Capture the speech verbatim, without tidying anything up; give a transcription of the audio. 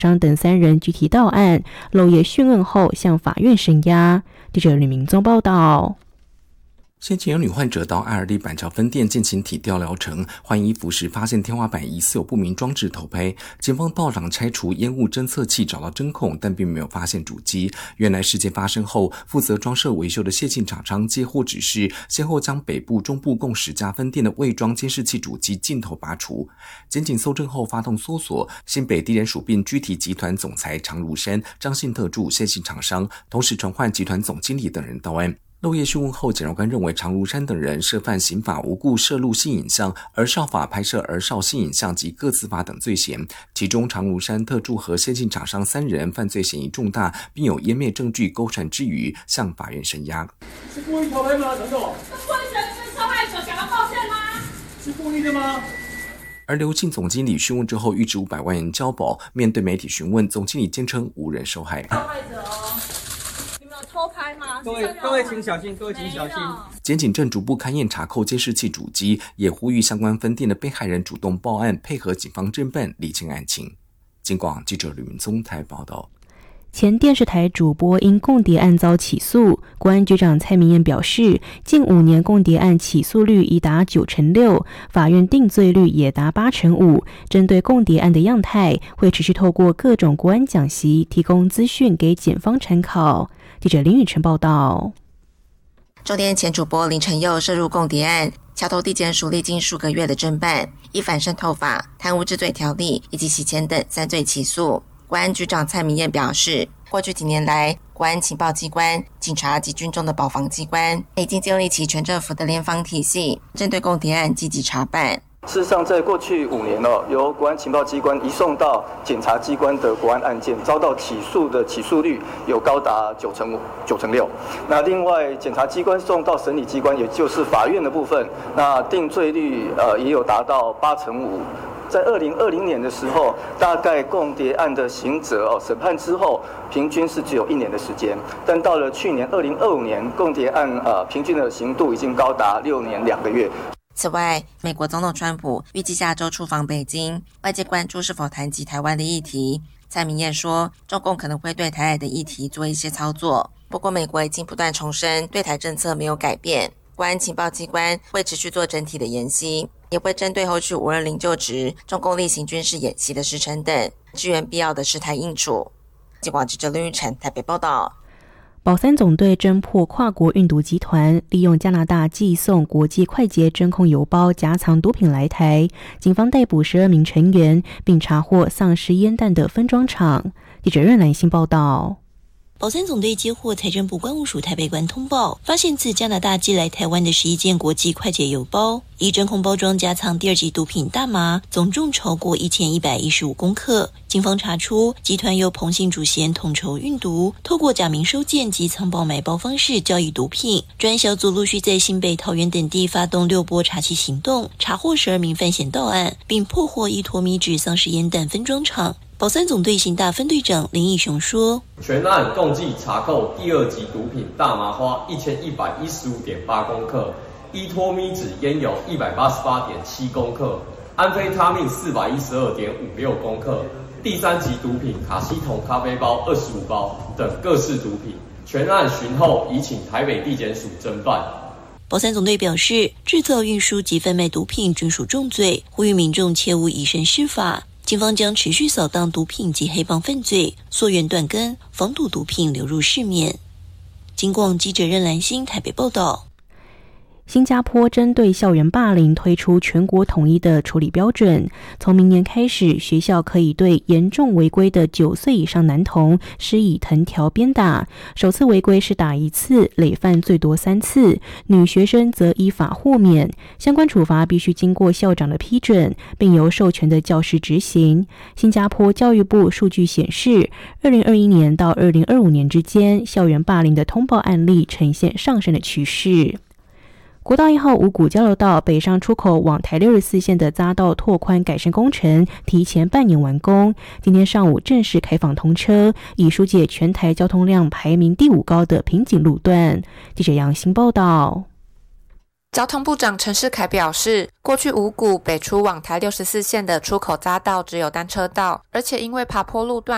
商等三人具体到案，漏夜讯问后向法院声押。记者吕明宗报道。 先前有女患者到爱尔利板桥分店进行体调疗程，换衣服时发现天花板疑似有不明装置偷拍，警方到场拆除烟雾侦测器，找到针孔，但并没有发现主机。原来事件发生后，负责装设维修的谢姓厂商接获指示，先后将北部、中部共十家分店的伪装监视器主机镜头拔除。检警搜证后发动搜索，新北地检署并居提集团总裁常如山、张姓特助、谢姓厂商，同时传唤集团总经理等人到案。漏夜讯问后，检察官认为常如山等人涉犯刑法无故摄录性影像、儿少法拍摄儿少性影像及各自法等罪嫌，其中常如山特助和先进厂商三人犯罪嫌疑重大，并有湮灭证据构成之余，向法院声押。 是故意偷拍吗？陈总， 是故意对受害者感到抱歉吗？ 是故意的吗？ 而刘姓总经理讯问之后，预支五百万元交保。面对媒体询问，总经理坚称无人受害。 受害者哦。偷拍吗？ 各位各位请小心，各位请小心。 检警正逐步勘验查扣监视器主机，也呼吁相关分店的被害人主动报案，配合警方侦办，理清案情。警广记者吕明宗台报道。 前电视台主播因共谍案遭起诉，国安局长蔡明彦表示，近五年共谍案起诉率已达九成六，法院定罪率也达八成五。针对共谍案的样态，会持续透过各种国安讲习提供资讯给检方参考。记者林宇晨报道。 中天前主播林承佑涉入共谍案，桥头地检署历经数个月的侦办，以反渗透法、贪污治罪条例以及洗钱等三罪起诉。国安局长蔡明彦表示，过去几年来，国安情报机关、警察及军中的保防机关已经建立起全政府的联防体系，针对共谍案积极查办。 事实上，在过去五年哦，由国安情报机关移送到检察机关的国安案件，遭到起诉的起诉率有高达九成五、九成六。那另外，检察机关送到审理机关，也就是法院的部分，那定罪率呃也有达到八成五。在二零二零年的时候，大概共谍案的刑责哦审判之后，平均是只有一年的时间。但到了去年二零二五年，共谍案呃平均的刑度已经高达六年两个月。 此外，美国总统川普预计下周出访北京，外界关注是否谈及台湾的议题。蔡明彦说，中共可能会对台海的议题做一些操作，不过美国已经不断重申对台政策没有改变。国安情报机关会持续做整体的研析，也会针对后续五二零就职、中共例行军事演习的时程等，支援必要的事态应处。警广记者林玉成台北报道。 保三总队侦破跨国运毒集团，利用加拿大寄送国际快捷真空邮包夹藏毒品来台，警方逮捕十二名成员，并查获丧尸烟弹的分装厂。记者任兰欣报道。 保三总队接获财政部关务署台北关通报，发现自加拿大寄来台湾的十一件国际快捷邮包，以真空包装夹藏第二级毒品大麻，总重超过一千一百一十五公克。警方查出，集团由彭姓主嫌统筹运毒，透过假名收件及藏宝买包方式交易毒品。专案小组陆续在新北、桃园等地发动六波查缉行动，查获十二名犯嫌到案，并破获一坨米脂丧尸烟弹分装厂。保三总队刑大分队长林义雄说， 全案共计查扣第二级毒品大麻花一千一百一十五点八公克，依托咪酯烟油一百八十八点七公克，安非他命四百一十二点五六公克，第三级毒品卡西酮咖啡包二十五包等各式毒品。全案询后已请台北地检署侦办。 保三总队表示，制造、运输及贩卖毒品均属重罪，呼吁民众切勿以身试法。警方将持续扫荡毒品及黑帮犯罪，溯源断根，防堵毒品流入市面。警广记者任兰欣台北报道。 新加坡针对校园霸凌推出全国统一的处理标准，从明年开始，学校可以对严重违规的九岁以上男童施以藤条鞭打，首次违规是打一次，累犯最多三次，女学生则依法豁免。相关处罚必须经过校长的批准，并由授权的教师执行。新加坡教育部数据显示，二零二一年到二零二五年之间，校园霸凌的通报案例呈现上升的趋势。国道一号五股交流道北上出口往台六十四线的匝道拓宽改善工程提前半年完工，今天上午正式开放通车，以疏解全台交通量排名第五高的瓶颈路段。记者杨欣报道。 交通部长陈世凯表示，过去五股北出往台六十四线的出口匝道只有单车道，而且因为爬坡路段